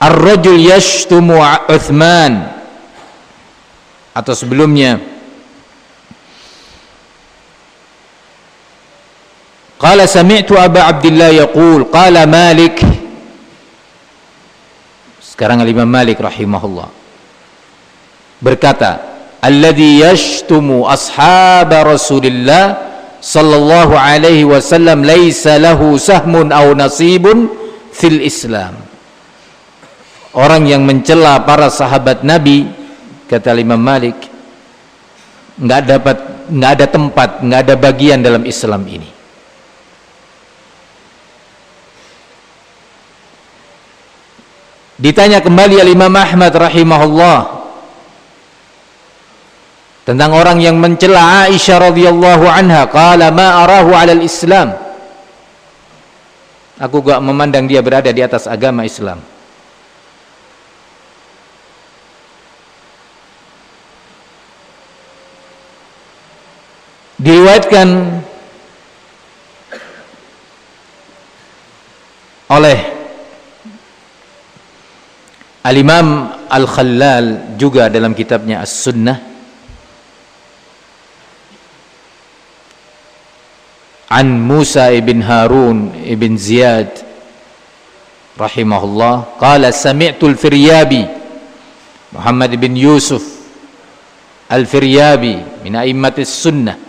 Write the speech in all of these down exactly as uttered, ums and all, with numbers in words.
ar-rajul yashtumu Uthman, atau sebelumnya qala sami'tu Aba Abdillah yaqul qala Malik. Sekarang Imam Malik rahimahullah berkata, alladhi yashtumu ashab Rasulillah sallallahu alaihi wasallam laisa lahu sahmun aw nasibun fil Islam. Orang yang mencela para sahabat Nabi, kata Imam Malik, enggak dapat, enggak ada tempat, enggak ada bagian dalam Islam ini. Ditanya kembali al-Imam Ahmad rahimahullah tentang orang yang mencela Aisyah radhiyallahu anha, qala ma arahu 'alal Islam. Aku gak memandang dia berada di atas agama Islam. Diriwayatkan oleh Al-Imam Al-Khallal juga dalam kitabnya As-Sunnah an Musa ibn Harun ibn Ziyad rahimahullah qala sami'tu al-Firyabi Muhammad ibn Yusuf al-Firyabi min a'immatis sunnah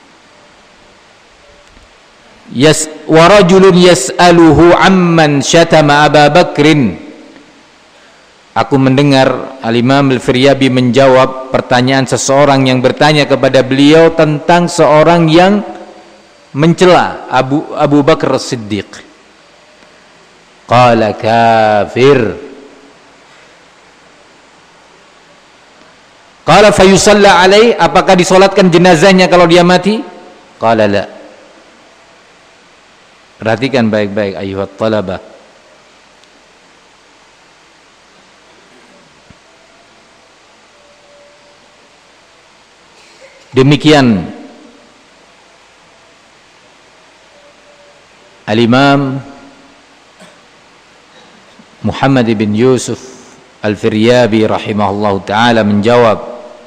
yas wa rajulun yas'aluhu amman syatama Aba Bakrin. Aku mendengar Al-Imam Al-Firyabi menjawab pertanyaan seseorang yang bertanya kepada beliau tentang seorang yang mencela Abu Abu Bakar As-Siddiq. Qala kafir. Qala fayusalla alaih, apakah disolatkan jenazahnya kalau dia mati? Qala la. Perhatikan baik-baik ayuhat talabah. Demikian Al-Imam Muhammad ibn Yusuf Al-Firyabi rahimahullah ta'ala menjawab,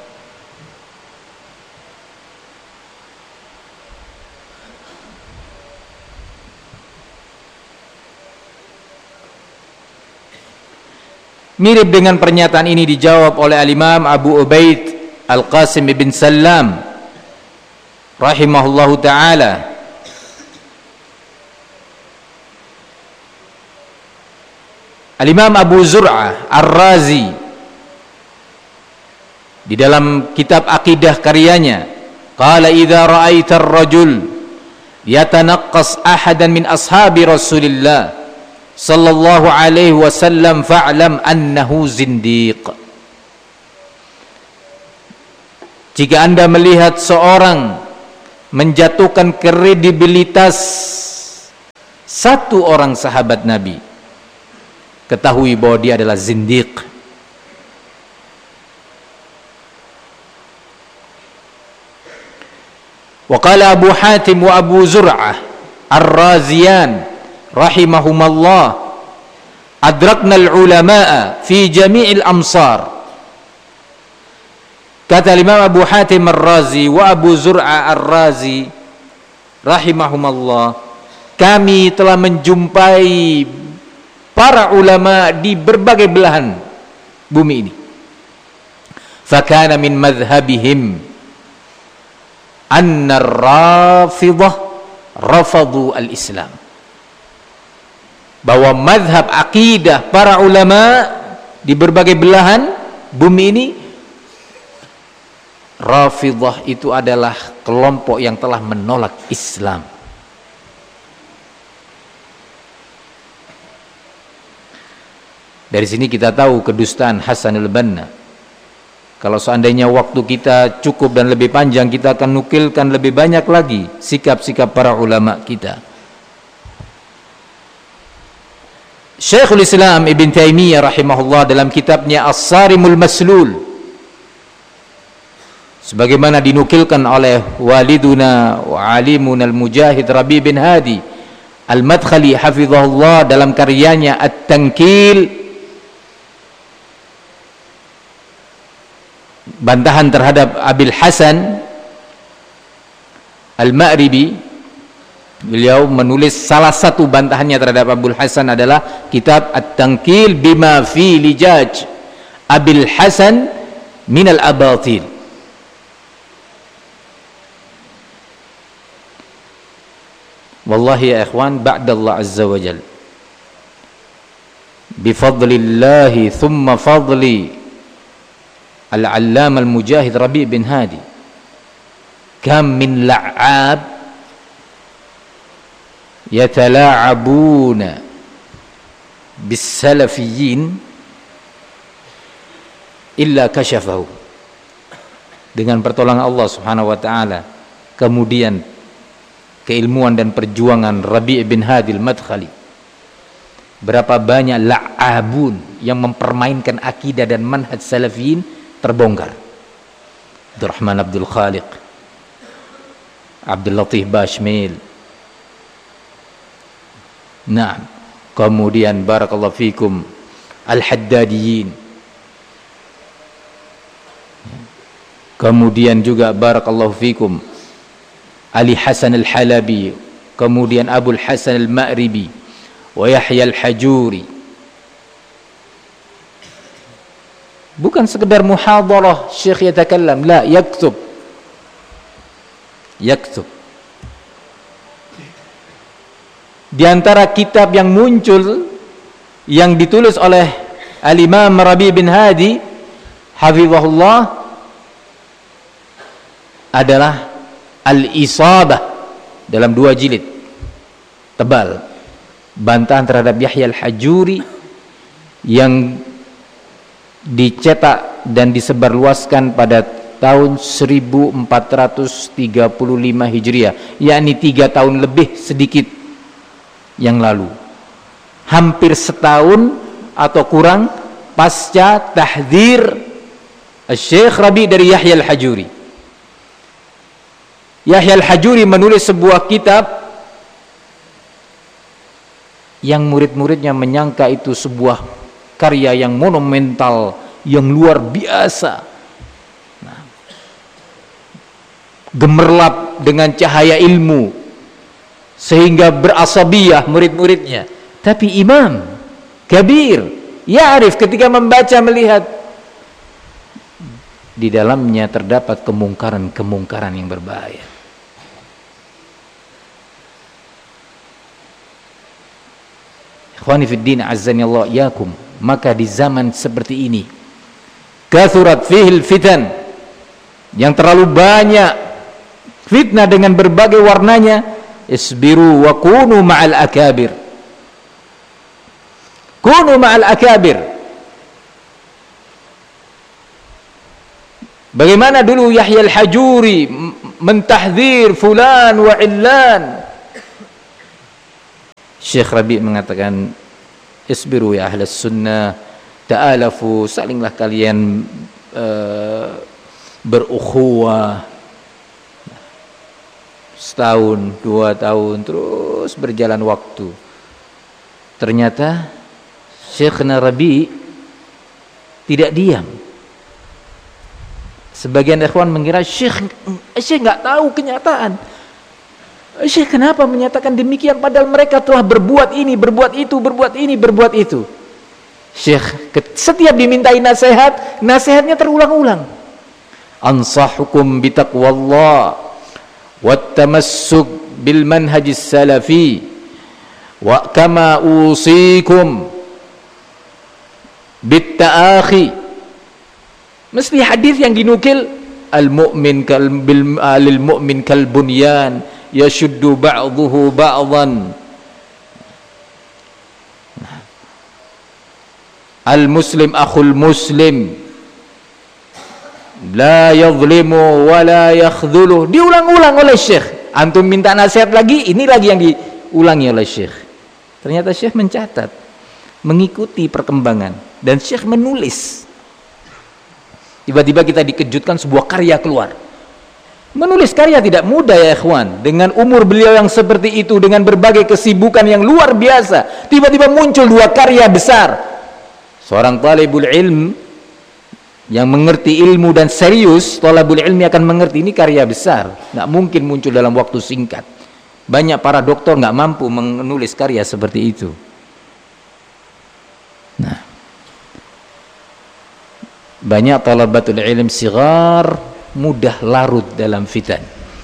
mirip dengan pernyataan ini dijawab oleh Al-Imam Abu Ubaid Al-Qasim ibn Sallam rahimahullahu ta'ala Al-Imam Abu Zur'ah Ar-Razi di dalam kitab akidah karyanya, qala idza ra'aita ar-rajul yatanaqqas ahadan min ashabi Rasulillah sallallahu alaihi wasallam fa'lam annahu zindiq. Jika Anda melihat seorang menjatuhkan kredibilitas satu orang sahabat Nabi, ketahui bahwa dia adalah zindiq. Wa qala Abu Hatim wa Abu Zur'ah Ar-Raziyan rahimahumallah adrakna al-ulama'a fi jami'il amsar. Kata Imam Abu Hatim Ar-Razi wa Abu Zur'ah Ar-Razi rahimahumallah, kami telah menjumpai para ulama di berbagai belahan bumi ini. Fakana min madhhabihim anna ar-Rafidah rafadu al-Islam. Bahwa madhab akidah para ulama di berbagai belahan bumi ini, Rafidah itu adalah kelompok yang telah menolak Islam. Dari sini kita tahu kedustaan Hasanul Banna. Kalau seandainya waktu kita cukup dan lebih panjang, kita akan nukilkan lebih banyak lagi sikap-sikap para ulama kita. Syekhul Islam Ibn Taimiyah rahimahullah dalam kitabnya As-Sarimul Maslul, sebagaimana dinukilkan oleh waliduna wa alimuna al-mujahid Rabi bin Hadi Al-Madkhali hafizahullah dalam karyanya At-Tankil, bantahan terhadap Abil Hasan Al-Ma'ribi, beliau menulis salah satu bantahannya terhadap Abul Hasan adalah kitab At-Tankil bima fi lijaj Abil Hasan min al-abatil. Wallahi ya ikhwan, ba'dallah azza wa jal, bifadlillahi thumma fadli al-allama al-mujahid Rabi' bin Hadi, kam min la'ab yatala'abuna bis-salafiyyin illa kashafahu. Dengan pertolongan Allah subhanahu wa ta'ala, kemudian keilmuan dan perjuangan Rabi' bin Hadi al-Madkhali, berapa banyak la'abun yang mempermainkan akidah dan manhaj salafiyin terbongkar. Abdurrahman Abdul Khaliq, Abdul Latif Bashmil, nah, kemudian barakallahu fikum Al-Haddadiyin, kemudian juga barakallahu fikum Ali Hasan Al-Halabi, kemudian Abul Hasan Al-Ma'ribi wa Yahya Al-Hajuri. Bukan sekedar muhadarah syekh yatakallam, la, yaktub yaktub. Di antara kitab yang muncul yang ditulis oleh Al-Imam Rabi' bin Hadi hafizahullah adalah Al-Isabah, dalam dua jilid tebal, bantahan terhadap Yahya Al-Hajuri yang dicetak dan disebarluaskan pada tahun seribu empat ratus tiga puluh lima Hijriah, yakni tiga tahun lebih sedikit yang lalu, hampir setahun atau kurang pasca tahdzir Syekh Rabi' dari Yahya Al-Hajuri. Yahya Al-Hajuri menulis sebuah kitab yang murid-muridnya menyangka itu sebuah karya yang monumental, yang luar biasa, nah, gemerlap dengan cahaya ilmu sehingga berasabiyah murid-muridnya. Tapi imam kabir, ya'rif, ketika membaca melihat di dalamnya terdapat kemungkaran-kemungkaran yang berbahaya. Ikhwani fid din, azzani Allah yakum, maka di zaman seperti ini kathurat fihil fitan, yang terlalu banyak fitnah dengan berbagai warnanya, isbiru wa kunu ma'al akabir, kunu ma'al akabir. Bagaimana dulu Yahya Al-Hajuri mentahdzir fulan wa illan, Syekh Rabi' mengatakan isbiru ya ahlas sunnah, ta'alafu, salinglah kalian uh, berukhuwah. Setahun, dua tahun, terus berjalan waktu. Ternyata Syekh Rabi' tidak diam. Sebagian ikhwan mengira Syekh Syekh enggak tahu kenyataan. Syekh kenapa menyatakan demikian padahal mereka telah berbuat ini, berbuat itu, berbuat ini, berbuat itu. Syekh setiap dimintai nasihat, nasihatnya terulang-ulang. Ansahukum bitaqwallah wattamassuk bil manhajis salafi wa kama usikum bitta'akhi. Mesti hadis yang dinukil, al-mu'min kal bil lil mu'min kal bunyan yashuddu ba'dhuhu ba'dhan, al-muslim akhul muslim la yadhlimu wa la yakhdhuluh. Diulang-ulang oleh Syekh. Antum minta nasihat lagi, ini lagi yang diulangi oleh Syekh. Ternyata Syekh mencatat, mengikuti perkembangan, dan Syekh menulis. Tiba-tiba kita dikejutkan sebuah karya keluar. Menulis karya tidak mudah ya ikhwan. Dengan umur beliau yang seperti itu, dengan berbagai kesibukan yang luar biasa, tiba-tiba muncul dua karya besar. Seorang talibul ilm yang mengerti ilmu dan serius, thalabul ilmi akan mengerti ini karya besar, nggak mungkin muncul dalam waktu singkat. Banyak para doktor nggak mampu menulis karya seperti itu. Nah, banyak talabatul ilm sigar mudah larut dalam fitan.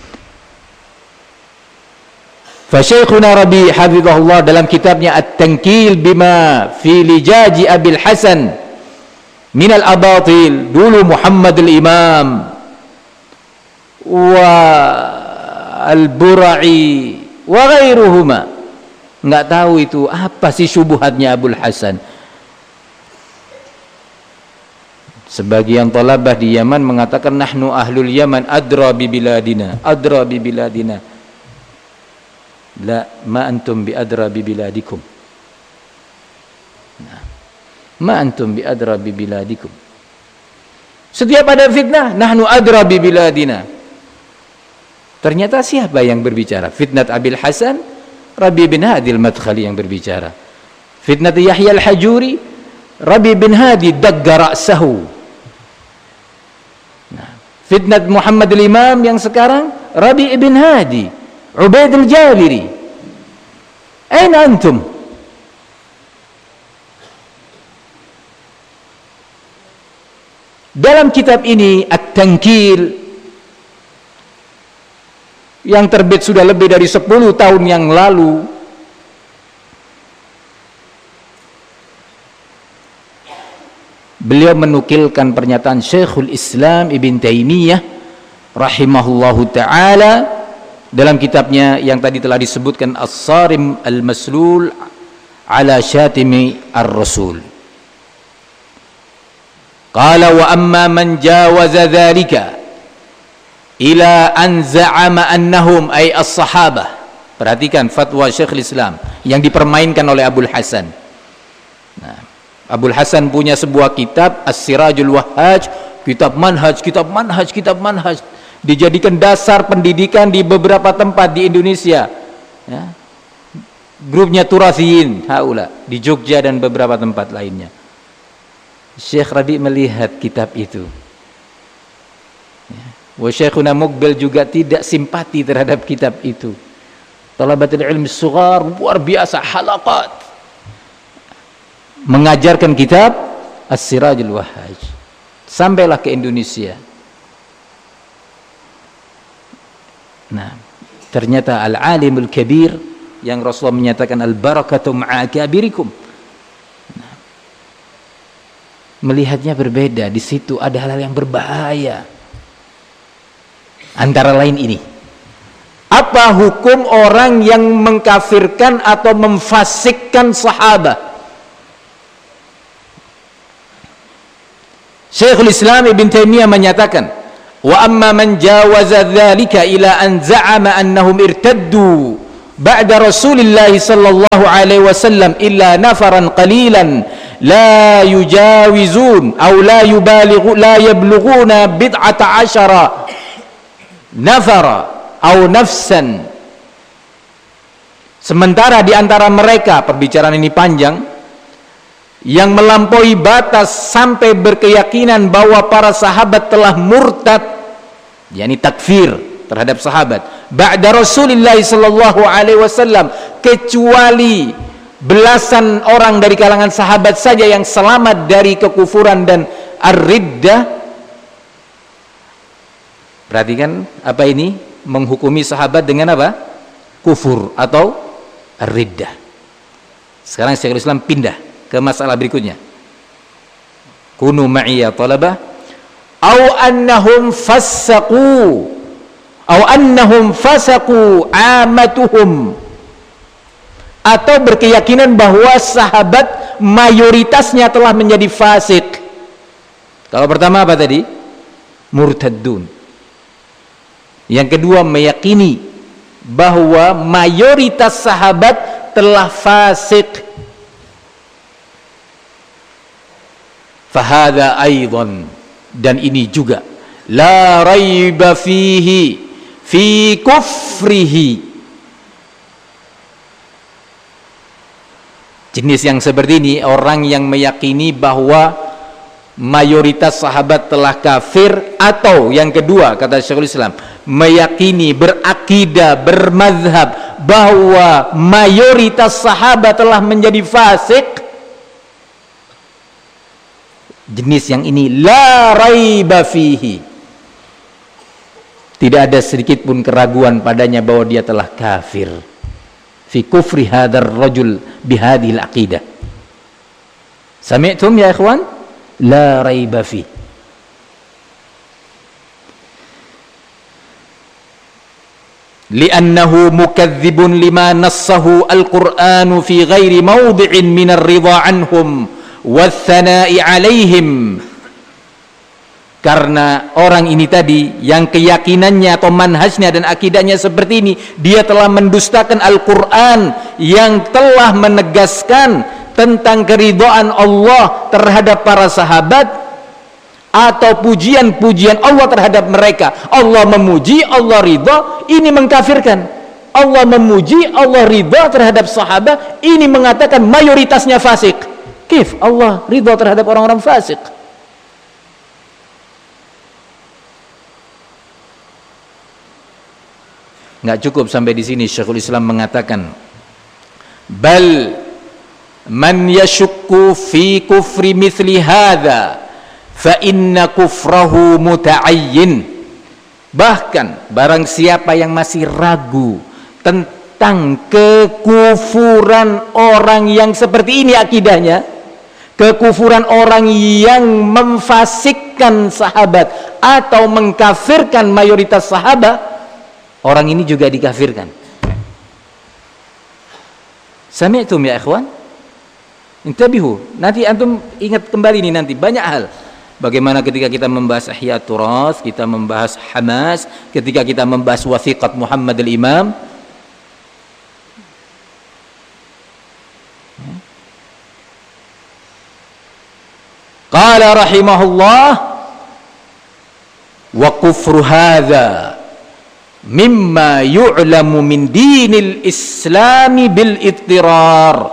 Fa Syekhuna Rabi hafizahullah dalam kitabnya At-Tankil bima fi lijaji Abil Hasan min al-abatil, dulu Muhammad al-Imam wa al-Bura'i wa ghairuhuma, nggak tahu itu apa sih syubhatnya Abul Hasan. Sebagian talabah di Yaman mengatakan nahnu ahlul Yaman adra bi biladina, adra bi biladina. La, ma antum bi adra bi biladikum. Nah, ma antum bi adra bi biladikum. Setiap ada fitnah, nahnu adra bi biladina. Ternyata siapa yang berbicara? Fitnat Abil Hasan, Rabi bin Hadi al-Madkhali yang berbicara. Fitnat Yahya al-Hajuri, Rabi bin Hadi dagga ra'sahu. Fitnat Muhammad al-Imam yang sekarang Rabi ibn Hadi, Ubaid al-Jaliri. Aina antum? Dalam kitab ini At-Tankil yang terbit sudah lebih dari sepuluh tahun yang lalu, beliau menukilkan pernyataan Syekhul Islam Ibn Taimiyah rahimahullahu ta'ala dalam kitabnya yang tadi telah disebutkan As-Sarim Al-Maslul ala Syatimi Ar-Rasul. Qala wa amma man jawaza dhalika ila an za'ama annahum ay as-sahabah. Perhatikan fatwa Syekhul Islam yang dipermainkan oleh Abul Hasan. Nah, Abul Hasan punya sebuah kitab As-Sirajul Wahhaj, kitab manhaj, kitab manhaj, kitab manhaj, dijadikan dasar pendidikan di beberapa tempat di Indonesia. Ya. Grupnya Turathiyin, haula di Jogja dan beberapa tempat lainnya. Syekh Rabi melihat kitab itu. Ya. Wa Syekhuna Muqbil juga tidak simpati terhadap kitab itu. Talabatul ilmi sughar luar biasa halaqat mengajarkan kitab As-Sirajul Wahhaj, sampailah ke Indonesia. Nah, ternyata al-alimul kabir yang Rasulullah menyatakan al-barakatu ma'a kabirikum. Nah, melihatnya berbeda. Di situ ada hal-hal yang berbahaya. Antara lain ini, apa hukum orang yang mengkafirkan atau memfasikkan sahabat? Syekhul Islam Ibn Taimiyah menyatakan, wa amma man jawaza dzalika ila an za'ama annahum irtaddu ba'da Rasulillah sallallahu alaihi wasallam illa nafaran qalilan la yujawizun aw la yubalighu la yablughuna bid'ata asyara nafara aw nafsan. Sementara di antara mereka, perbicaraan ini panjang, yang melampaui batas sampai berkeyakinan bahwa para sahabat telah murtad, yakni takfir terhadap sahabat ba'da Rasulullah sallallahu alaihi wasallam, kecuali belasan orang dari kalangan sahabat saja yang selamat dari kekufuran dan ar-riddah. Perhatikan apa ini? Menghukumi sahabat dengan apa? Kufur atau ar-riddah. Sekarang Syekhul Islam pindah ke masalah berikutnya. Kunu ma'iyya talabah au annahum fasaqu au annahum fasaqu amatuhum, atau berkeyakinan bahwa sahabat mayoritasnya telah menjadi fasik. Kalau pertama apa tadi? Murtaddun. Yang kedua meyakini bahwa mayoritas sahabat telah fasik. Fahada aidan, dan ini juga la raiba fihi fi kufrihi. Jenis yang seperti ini orang yang meyakini bahwa mayoritas sahabat telah kafir, atau yang kedua kata Syekhul Islam, meyakini, berakidah, bermazhab bahwa mayoritas sahabat telah menjadi fasik. Jenis yang ini la raiba fihi, tidak ada sedikit pun keraguan padanya bahwa dia telah kafir. Fi kufri hadzal rajul bihadhil aqidah. Sami'tum ya ikhwan? La raiba fi. Li'annahu mukadzibun lima nassahu al-Qur'anu fi ghairi mawdi'in min ar-ridha anhum wath-thana'i 'alaihim. Karena orang ini tadi yang keyakinannya atau manhajnya dan akidahnya seperti ini, dia telah mendustakan Al-Quran yang telah menegaskan tentang keridhaan Allah terhadap para sahabat, atau pujian-pujian Allah terhadap mereka. Allah memuji, Allah ridha, ini mengkafirkan. Allah memuji, Allah ridha terhadap sahabat, ini mengatakan mayoritasnya fasik. Kif Allah ridha terhadap orang-orang fasik? Nggak cukup sampai di sini. Syekhul Islam mengatakan, bal man yashukku fi kufri mithli hadha fa inna kufrahu muta'ayyin. Bahkan barang siapa yang masih ragu tentang kekufuran orang yang seperti ini akidahnya, kekufuran orang yang memfasikkan sahabat atau mengkafirkan mayoritas sahabat, orang ini juga dikafirkan. Sami'tum ya ikhwan? Intabihu. Nanti antum ingat kembali nih nanti banyak hal. Bagaimana ketika kita membahas Ihya Turas, kita membahas Hamas, ketika kita membahas Wathiqat Muhammad al-Imam. Qala rahimahullah wa kufru hadza mimma yu'lamu min dinil islami bil ittirar.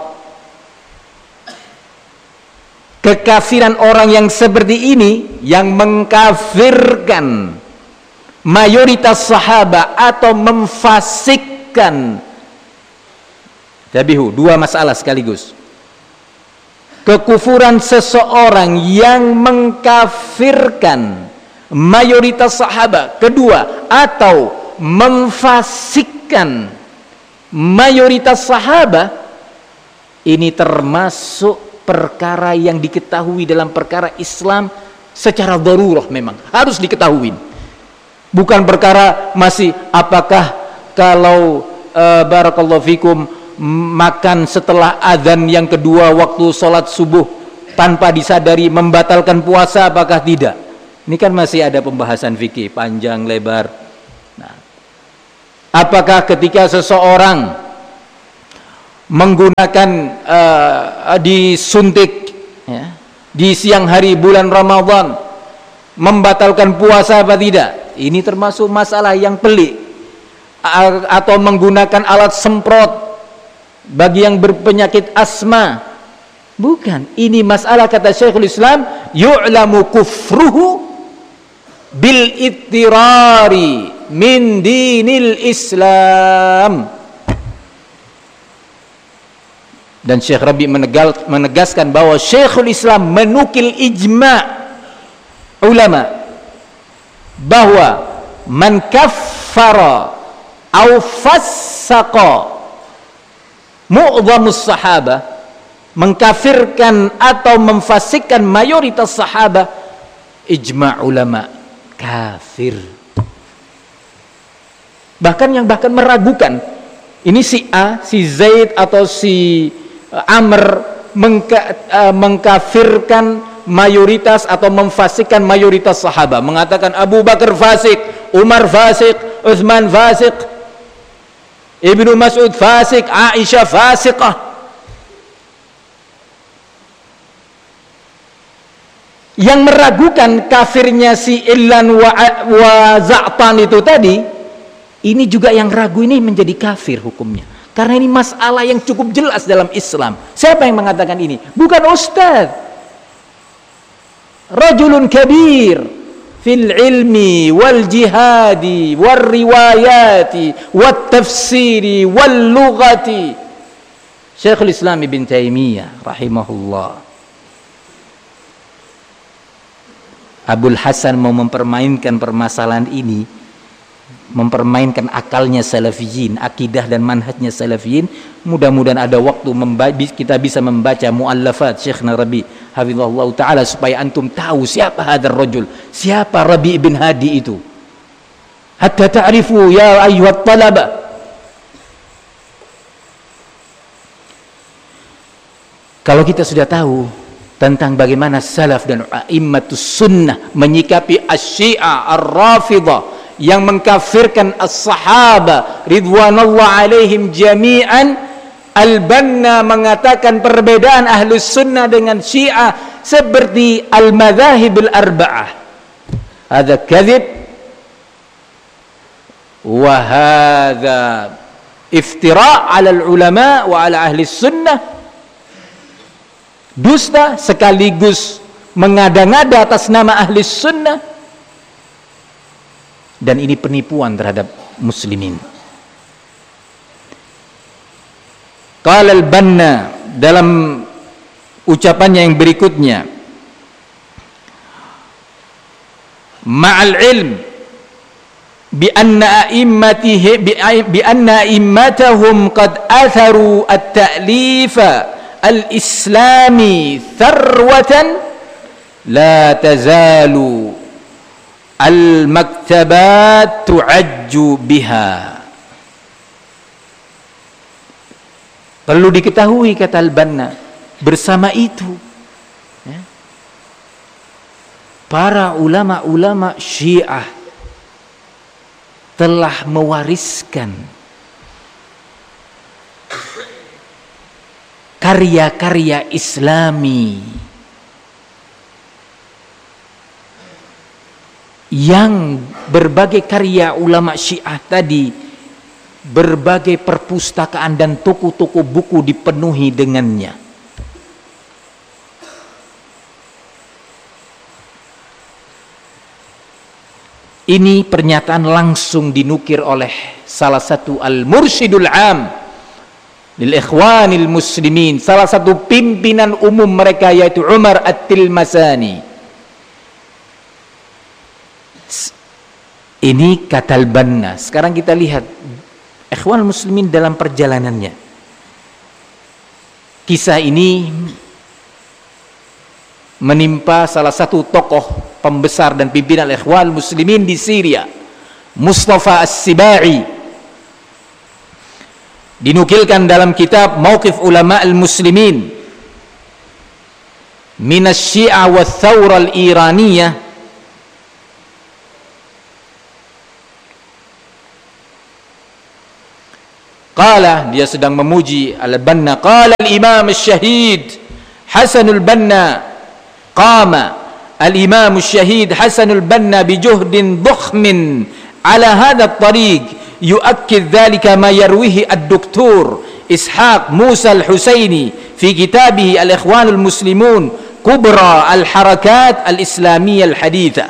Kekafiran orang yang seperti ini, yang mengkafirkan mayoritas sahabat atau memfasikkan. Tabihu, dua masalah sekaligus. Kekufuran seseorang yang mengkafirkan mayoritas sahabat, kedua, atau memfasikkan mayoritas sahabat, ini termasuk perkara yang diketahui dalam perkara Islam secara darurah, memang harus diketahui. Bukan perkara masih apakah kalau uh, barakallahu fikum makan setelah azan yang kedua waktu sholat subuh tanpa disadari membatalkan puasa apakah tidak. Ini kan masih ada pembahasan fikih panjang lebar. Nah, apakah ketika seseorang menggunakan uh, disuntik ya, di siang hari bulan Ramadan membatalkan puasa apa tidak? Ini termasuk masalah yang pelik. A atau menggunakan alat semprot bagi yang berpenyakit asma, bukan. Ini masalah kata Syekhul Islam, yu'lamu kufruhu bil ittirari min dinil Islam. Dan Syekh Rabi menegal, menegaskan bahwa Syekhul Islam menukil ijma' ulama bahwa man kaffara au fassaqa mu'dhamus sahabah, mengkafirkan atau memfasikkan mayoritas sahabah, ijma' ulama kafir. Bahkan yang bahkan meragukan ini si A, si Zaid atau si Amr mengka, uh, mengkafirkan mayoritas atau memfasikkan mayoritas sahabat, mengatakan Abu Bakar fasik, Umar fasik, Utsman fasik, Ibnu Mas'ud fasik, Aisyah fasiqah. Yang meragukan kafirnya si Illan wa, wa Za'tan itu tadi, ini juga yang ragu ini menjadi kafir hukumnya. Karena ini masalah yang cukup jelas dalam Islam. Siapa yang mengatakan ini? Bukan ustaz. rajulun kabir fil ilmi wal jihadi wal riwayati wat tafsiri wal lughati. Syekhul Islam Ibn Taimiyah rahimahullah. Abul Hasan mau mempermainkan permasalahan ini, mempermainkan akalnya salafiyin, akidah dan manhajnya salafiyin. Mudah-mudahan ada waktu kita bisa membaca muallafat Syekhna Rabi hafizahullah taala supaya antum tahu siapa hadzal rajul, siapa Rabi bin Hadi itu, hatta ta'rifu ya ayyuhat talaba. Kalau kita sudah tahu tentang bagaimana salaf dan a'immatus sunnah menyikapi asy-syiah ar-rafidah yang mengkafirkan as-sahaba ridwanullah alaihim jami'an, Al-Banna mengatakan perbedaan ahlus sunnah dengan syiah seperti al-madhahib al-arba'ah. Hadza kadhib wa hadza iftira' 'ala al-ulama wa 'ala ahli sunnah. Dusta sekaligus mengada-ngada atas nama ahli sunnah, dan ini penipuan terhadap muslimin. Qala al-Banna dalam ucapannya yang berikutnya, ma'al ilm bi anna a'immatihi bi anna a'immatahum qad atharu at-ta'lifa al-islami tharwatan la tazalu al-maktabat tu'ajju biha. Perlu diketahui, kata Al-Banna, bersama itu ya, para ulama-ulama Syiah telah mewariskan karya-karya Islami yang berbagai karya ulama Syiah tadi, berbagai perpustakaan dan toko-toko buku dipenuhi dengannya. Ini pernyataan langsung dinukir oleh salah satu al-mursyidul am lil ikhwanil muslimin, salah satu pimpinan umum mereka, yaitu Umar At-Tilmasani. Ini kata Al-Banna. Sekarang kita lihat ikhwan muslimin dalam perjalanannya. Kisah ini menimpa salah satu tokoh pembesar dan pimpinan ikhwan muslimin di Syria, Mustafa As-Sibai. Dinukilkan dalam kitab Mauqif Ulama al-Muslimin min asy-Syi'a wa Thawra al-Iraniyah. Qala, dia sedang memuji Al-Banna, qala al-Imam Asy-Syahid Hasanul Banna, qama al-Imam Asy-Syahid Hasanul Banna bijuhdin dhukhmin ala hadha at-tariq yu'akkid dhalika ma yarwihi ad-Doktor Ishaq Musa Al-Husaini fi kitabih Al-Ikhwan al-Muslimun Kubra al-Harakat al-Islamiyah al-Haditha.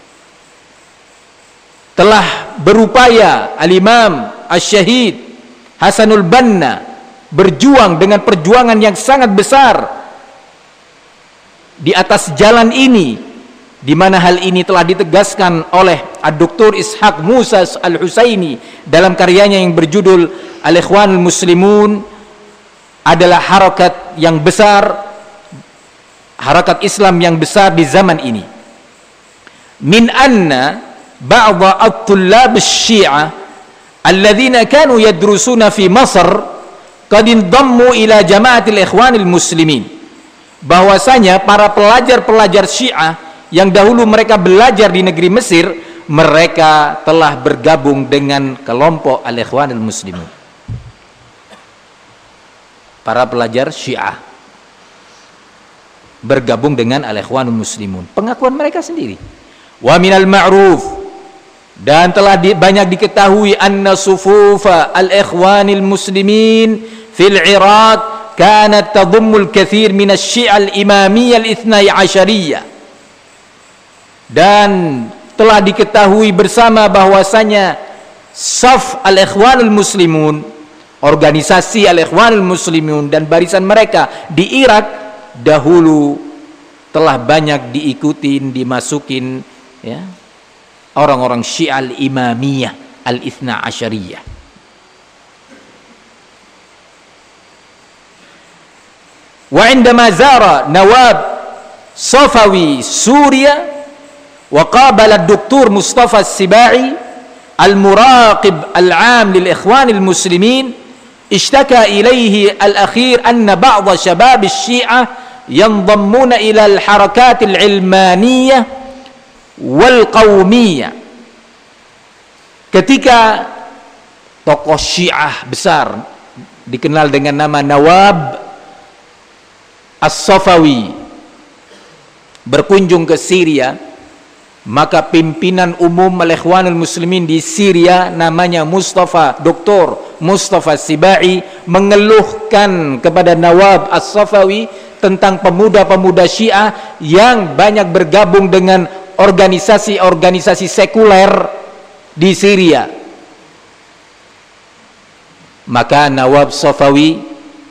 Telah berupaya al-Imam Asy-Syahid Hasanul Banna berjuang dengan perjuangan yang sangat besar di atas jalan ini, di mana hal ini telah ditegaskan oleh Ad-Doktor Ishaq Musa Al-Husaini dalam karyanya yang berjudul Al-Ikhwanul Muslimun, adalah harakat yang besar, harakat Islam yang besar di zaman ini. Min anna ba'dha at-tullab asy-Syi'ah alladzina kanu yadrusuna fi Masr qad indammu ila jama'atil ikhwanil muslimin, bahwasanya para pelajar-pelajar Syiah yang dahulu mereka belajar di negeri Mesir, mereka telah bergabung dengan kelompok al-ikhwanil muslimin. Para pelajar Syiah bergabung dengan al-ikhwanul muslimun, pengakuan mereka sendiri. Wa minal ma'ruf, dan telah di, banyak diketahui, anna sufufa al-ikhwanil muslimin fil Iraq kanat tadhummul kathir min asy-Syi'ah al-imamiyyah al-ithnai asyariyah. Dan telah diketahui bersama bahwasanya Saf al-Ikhwanul Muslimun, organisasi al-Ikhwanul Muslimun dan barisan mereka di Irak dahulu telah banyak diikutin, dimasukin ya, orang-orang Syiah al-Imamiyah al-Ithna Asyariyah. Wa indama zara Nawab Safawi Suria wa qabala ad-Doktor Mustafa As-Sibai al-Muraqib al-'am lil-Ikhwan al-Muslimin ishtaka ilayhi al-akhir anna ba'd shabab asy-Syi'ah yandammuna ila al-harakat al-'ilmaniyah wal-qawmiyah. Ketika tokoh Syiah besar dikenal dengan nama Nawab As-Safawi berkunjung ke Syria, maka pimpinan umum al-Ikhwanul Muslimin di Syria namanya Mustafa, Doktor Mustafa Sibai, mengeluhkan kepada Nawab As-Safawi tentang pemuda-pemuda Syiah yang banyak bergabung dengan organisasi-organisasi sekuler di Syria. Maka Nawab Safawi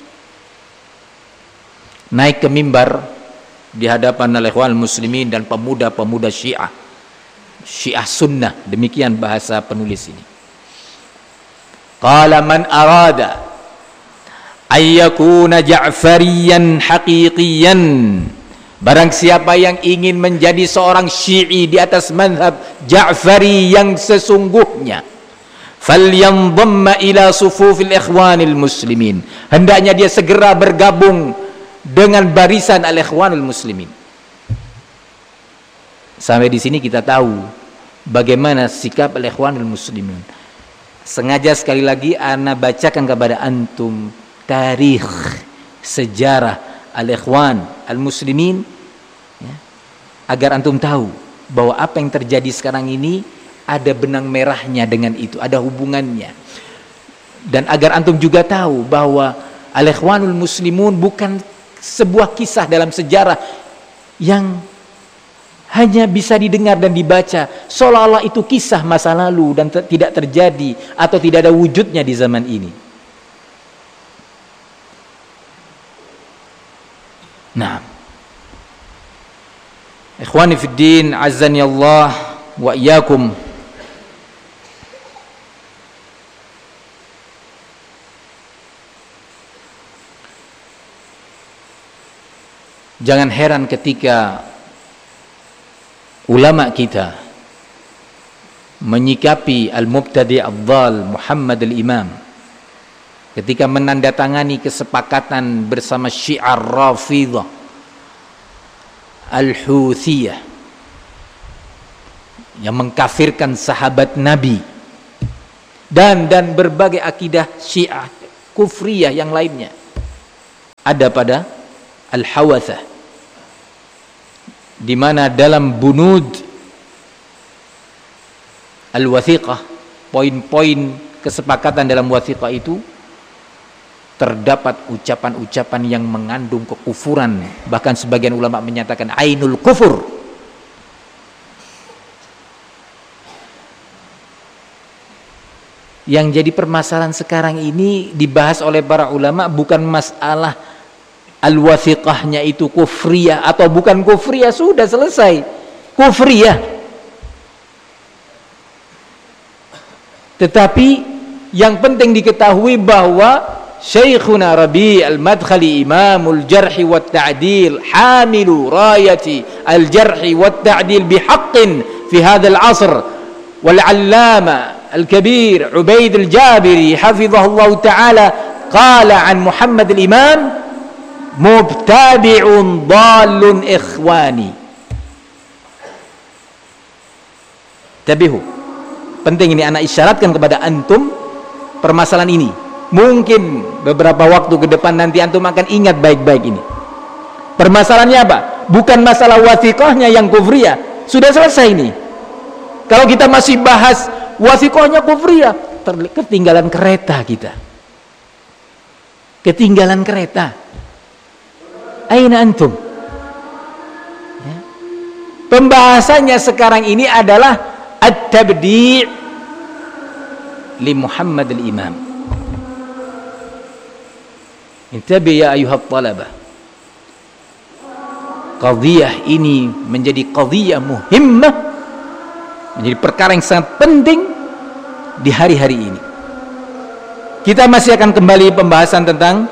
naik ke mimbar di hadapan al-Ikhwan Muslimin dan pemuda-pemuda Syiah, Syiah Sunnah, demikian bahasa penulis ini. Qala man arada ayyakuna Ja'fariyan haqiqiyan, barang siapa yang ingin menjadi seorang Syi'i di atas mazhab Ja'fari yang sesungguhnya, falyandhamma ila sufufil Ikhwanil Muslimin, hendaknya dia segera bergabung dengan barisan al-Ikhwanul Muslimin. Sampai di sini kita tahu bagaimana sikap al-Ikhwanul Muslimin. Sengaja sekali lagi ana bacakan kepada antum tarikh, sejarah al-Ikhwan al-Muslimin ya, agar antum tahu bahwa apa yang terjadi sekarang ini ada benang merahnya dengan itu, ada hubungannya. Dan agar antum juga tahu bahwa al-Ikhwanul Muslimun bukan sebuah kisah dalam sejarah yang hanya bisa didengar dan dibaca seolah-olah itu kisah masa lalu dan te- tidak terjadi atau tidak ada wujudnya di zaman ini. Nah, ikhwani fid din, azzani Allah wa iyyakum. Jangan heran ketika ulama kita menyikapi al-mubtadi' ad-dhal Muhammad al-Imam ketika menandatangani kesepakatan bersama Syi'ar Rafidhah al-Huthiyah yang mengkafirkan sahabat Nabi dan dan berbagai akidah Syiah kufriyah yang lainnya ada pada Al-Hawathah, di mana dalam bunud al-wathiqah, poin-poin kesepakatan dalam wathiqah itu terdapat ucapan-ucapan yang mengandung kekufuran, bahkan sebagian ulama menyatakan ainul kufur. Yang jadi permasalahan sekarang ini dibahas oleh para ulama bukan masalah al-wathiqahnya itu kufriyah atau bukan kufriyah, sudah selesai kufriyah. Tetapi yang penting diketahui bahwa Syekhuna Rabi' al-Madkhali Imamul Jarh wa Ta'dil hamilu rayati al-Jarh wa Ta'dil bihaqqin fi hadzal 'asr, wal 'allama al-kabir Ubaid al-Jabiri hafizahullah ta'ala qala an Muhammad al-Imam mubtadi'un dhalun ikhwani. Tabihu, penting ini anak isyaratkan kepada antum permasalahan ini. Mungkin beberapa waktu ke depan nanti antum akan ingat baik-baik ini. Permasalahannya apa? Bukan masalah wathiqahnya yang kufriyah, sudah selesai ini. Kalau kita masih bahas wathiqahnya kufriyah, ketinggalan kereta kita. Ketinggalan kereta. Aina antum? Ya. Pembahasannya sekarang ini adalah at-tabdi' li Muhammad al-Imam. Intabi ya ayuhat talabah. Qadhiyah ini menjadi qadhiyah muhimmah, menjadi perkara yang sangat penting di hari-hari ini. Kita masih akan kembali pembahasan tentang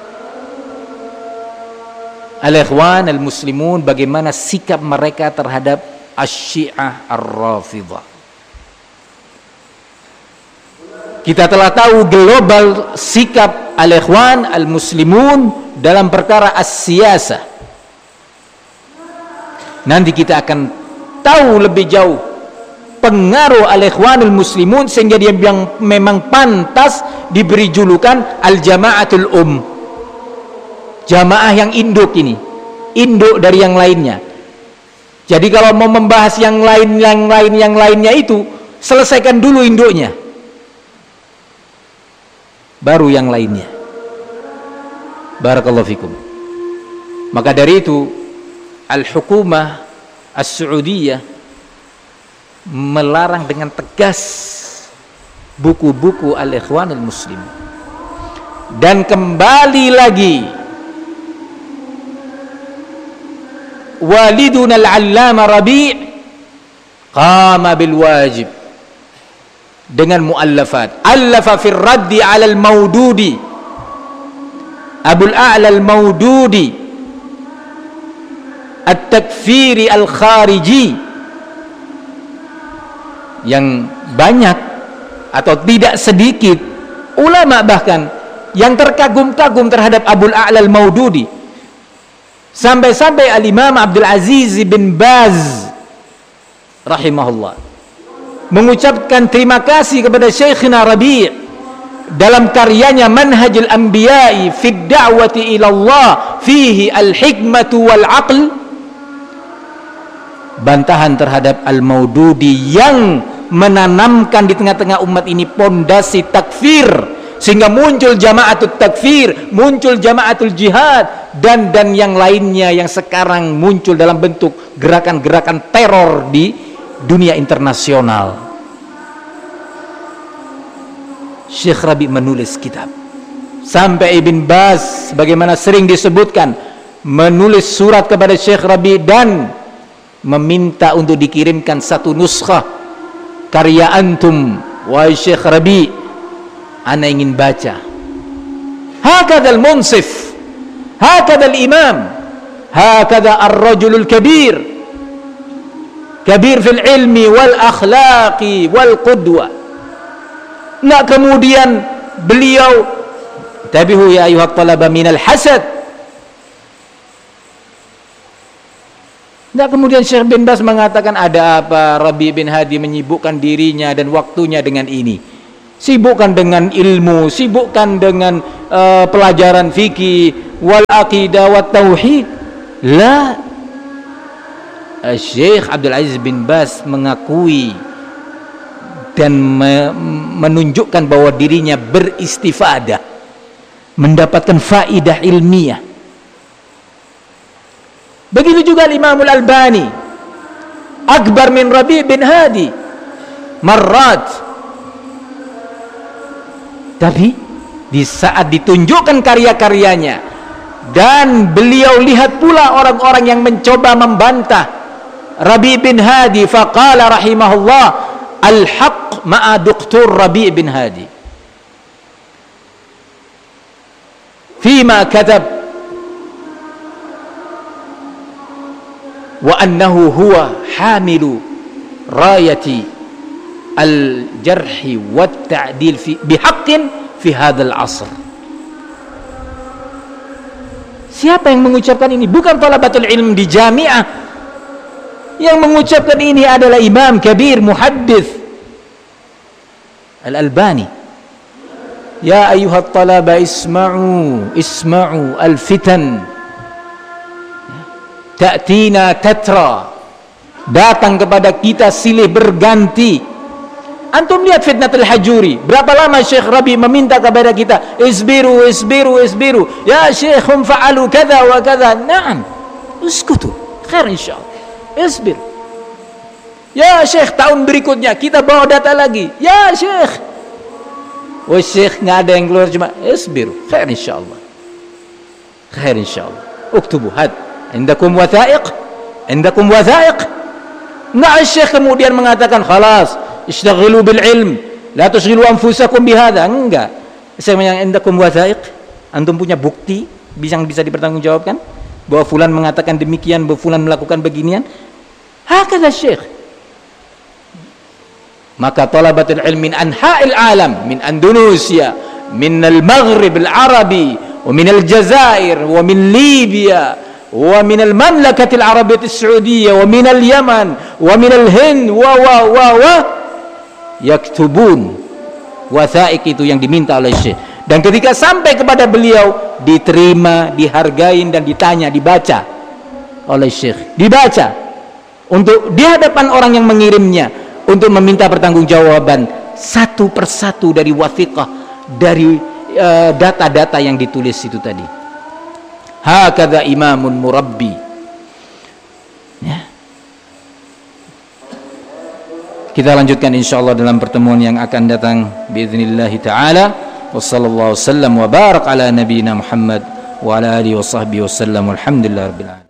al-ikhwan al-muslimun, bagaimana sikap mereka terhadap asy-syiah ar-rafidhah. Kita telah tahu global sikap al-ikhwan al-muslimun dalam perkara as-siyasah. Nanti kita akan tahu lebih jauh pengaruh al-ikhwanul muslimun sehingga dia yang memang pantas diberi julukan al-jama'atul um, jamaah yang induk ini, induk dari yang lainnya. Jadi kalau mau membahas yang lain yang lain yang lainnya itu, selesaikan dulu induknya, baru yang lainnya. Barakallahu fikum. Maka dari itu Al-Hukumah As-Saudiyah melarang dengan tegas buku-buku Al-Ikhwanul Muslim. Dan kembali lagi waliduna al-allama Rabi' qama bil wajib dengan muallafat. Allafa fir raddi 'ala al-Maududi, Abul A'la al-Maududi, at-takfiri al-khariji, yang banyak atau tidak sedikit ulama bahkan yang terkagum-kagum terhadap Abul A'la al-Maududi, sampai-sampai al-Imam Abdul Aziz bin Baz rahimahullah mengucapkan terima kasih kepada Syekhina Rabi' dalam karyanya Manhajul Anbiya'i fid da'wati ila Allah fihi al-hikmatu wal 'aql, bantahan terhadap Al-Maududi yang menanamkan di tengah-tengah umat ini pondasi takfir, sehingga muncul jamaatul takfir, muncul jamaatul jihad, dan dan yang lainnya yang sekarang muncul dalam bentuk gerakan-gerakan teror di dunia internasional. Syekh Rabi menulis kitab, sampai Ibn Baz bagaimana sering disebutkan menulis surat kepada Syekh Rabi dan meminta untuk dikirimkan satu nuskhah karya antum wahai Syekh Rabi, ana ingin baca. Hakadha al-munsif, hakadha al-imam, hakadha ar-rajulul kabir, kabir fil ilmi wal akhlaqi wal qudwa. Nah kemudian beliau tabihu ya ayuhat talaba minal hasad. Nah kemudian Syekh bin Baz mengatakan, ada apa Rabi bin Hadi menyibukkan dirinya dan waktunya dengan ini? Sibukkan dengan ilmu, sibukkan dengan uh, pelajaran fikih wal aqidah wat tauhid. La, Syekh Abdul Aziz bin Baz mengakui dan me menunjukkan bahwa dirinya beristifadah, mendapatkan faidah ilmiah. Begitu juga Imam Al-Albani, akbar min Rabi' bin Hadi marrat. Tapi di saat ditunjukkan karya-karyanya dan beliau lihat pula orang-orang yang mencoba membantah Rabi' bin Hadi, faqala rahimahullah al-haq ma'a Doktor Rabi' bin Hadi fima katab wa annahu huwa hamilu rayati al-jarhi wat ta'dil fi bihaqqin fi hadzal asr. Siapa yang mengucapkan ini? Bukan talabatul ilm di jamiah. Yang mengucapkan ini adalah imam kabir muhaddits Al-Albani. Ya ayyuhat talaba isma'u isma'u al-fitan ta'tina tatra, datang kepada kita silih berganti. Antum lihat fitnatul hajuri, berapa lama Syekh Rabi meminta kepada kita, isbiru isbiru isbiru ya Syekhum fa'alu kadza wa kadza. Na'am, uskutu khair insyaallah, isbir. Ya Syekh, tahun berikutnya kita bawa data lagi. Ya Syekh. Wah Syekh, nggak ada yang keluar, cuma isbir, khair insyaallah. Khair insyaallah. Uktubu had. Indakum wathaiq? Indakum wathaiq? Nggak Syekh kemudian mengatakan khalas, ishtaghilu bil ilm, la tushghilu anfusakum bihadza. Enggak. Saya menyang indakum wathaiq? Antum punya bukti yang bisa dipertanggungjawabkan bahwa fulan mengatakan demikian, bahwa fulan melakukan beginian? Hakadha Syekh. Maka talabatul ilm min anha'il alam, min Indonesia, min al-Maghrib al-Arabi, wa min al-Jazair, wa min Libya, wa min al-Mamlakatil Arabiyyah as-Saudiyyah, wa min al-Yaman, wa min al-Hind, wa wa wa wa yaktubun. Wathaik itu yang diminta oleh Syekh. Dan ketika sampai kepada beliau, diterima, dihargain dan ditanya, dibaca oleh Syekh. Dibaca untuk di hadapan orang yang mengirimnya, untuk meminta pertanggungjawaban satu persatu dari wathiqah, dari data-data uh, yang ditulis itu tadi. Hakadha imamun murabbi. Ya. Kita lanjutkan insyaallah dalam pertemuan yang akan datang biiznillah taala. Wassallallahu wasallam wa barak ala nabiyyina Muhammad wa ala alihi wa sahbihi wasallam. Walhamdulillahirabbil alamin.